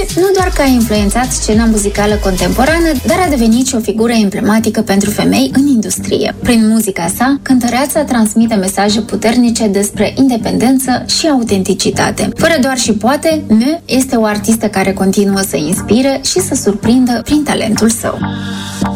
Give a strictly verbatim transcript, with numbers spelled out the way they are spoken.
nu doar că a influențat scena muzicală contemporană, dar a devenit și o figură emblematică pentru femei în industrie. Prin muzica sa, cântăreața transmite mesaje puternice despre independență și autenticitate. Fără doar și poate, Nö este o artistă care continuă să inspire și să surprindă prin talentul său.